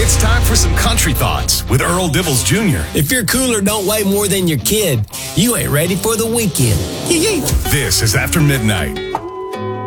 It's time for some country thoughts with Earl Dibbles Jr. If your cooler don't weigh more than your kid, you ain't ready for the weekend. This is After Midnight.